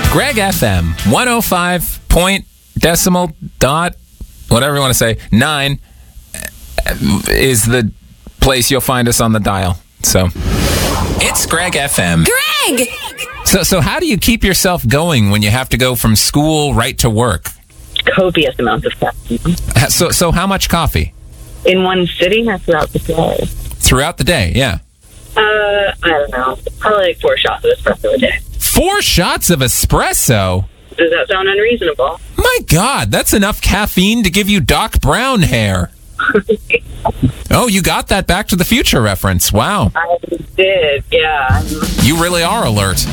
Greg FM, 105 point decimal dot, whatever you want to say, 9 is the place you'll find us on the dial. So, it's Greg FM. Greg! So how do you keep yourself going when you have to go from school right to work? Copious amounts of caffeine. So how much coffee? In one sitting or throughout the day? Throughout the day, yeah. I don't know. Probably like 4 shots of espresso a day. 4 shots of espresso? Does that sound unreasonable? My God, that's enough caffeine to give you Doc Brown hair. Oh, you got that Back to the Future reference. Wow. I did, yeah. You really are alert.